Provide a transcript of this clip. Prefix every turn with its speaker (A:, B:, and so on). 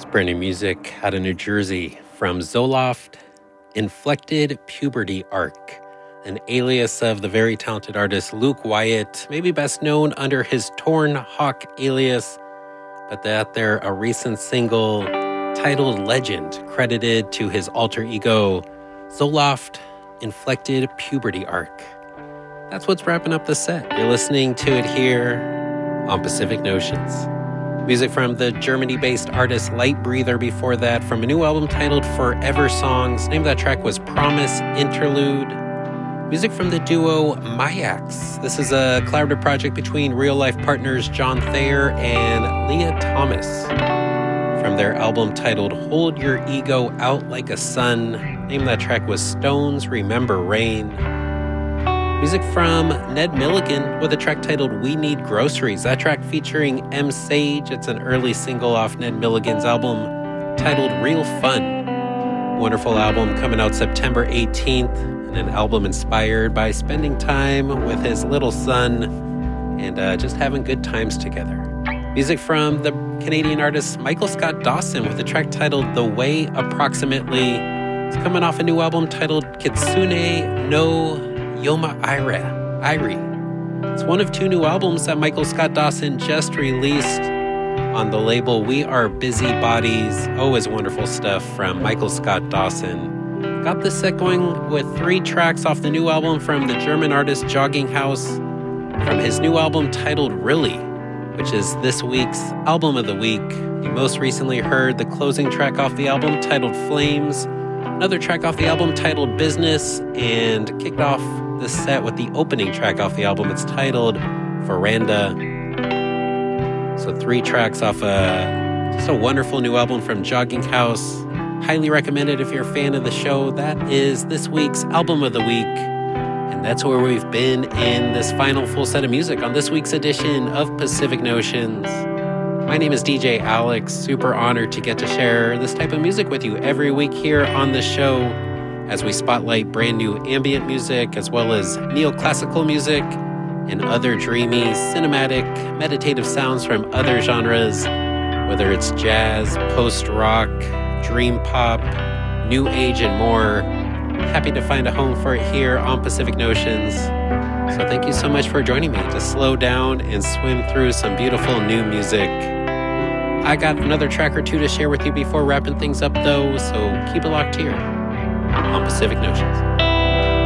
A: Brand new music out of New Jersey from Zoloft, Inflected Puberty Arc, an alias of the very talented artist Luke Wyatt, maybe best known under his Torn Hawk alias, but that there a recent single titled Legend, credited to his alter ego Zoloft, Inflected Puberty Arc. That's what's wrapping up the set. You're listening to it here on Pacific Notions. Music from the Germany-based artist Light Breather before that, from a new album titled Forever Songs. The name of that track was Promise Interlude. Music from the duo Mayax. This is a collaborative project between real-life partners John Thayer and Leah Thomas. From their album titled Hold Your Ego Out Like a Sun. The name of that track was Stones Remember Rain. Music from Ned Milligan with a track titled We Need Groceries. That track featuring M. Sage. It's an early single off Ned Milligan's album titled Real Fun. Wonderful album coming out September 18th, and an album inspired by spending time with his little son and just having good times together. Music from the Canadian artist Michael Scott Dawson with a track titled The Way Approximately. It's coming off a new album titled Kitsune no Yoma Irie. It's one of two new albums that Michael Scott Dawson just released on the label We Are Busybodies. Always wonderful stuff from Michael Scott Dawson. Got this set going with 3 tracks off the new album from the German artist Jogging House, from his new album titled Really, which is this week's album of the week. You most recently heard the closing track off the album titled Flames, another track off the album titled Business, and kicked off the set with the opening track off the album. It's titled Veranda. So 3 tracks off just a wonderful new album from Jogging House. Highly recommended if you're a fan of the show. That is this week's album of the week. And that's where we've been in this final full set of music on this week's edition of Pacific Notions. My name is DJ Alex. Super honored to get to share this type of music with you every week here on the show, as we spotlight brand new ambient music as well as neoclassical music and other dreamy, cinematic, meditative sounds from other genres, whether it's jazz, post-rock, dream pop, new age, and more. Happy to find a home for it here on Pacific Notions. So thank you so much for joining me to slow down and swim through some beautiful new music. I got another track or two to share with you before wrapping things up though, so keep it locked here on Pacific Notions.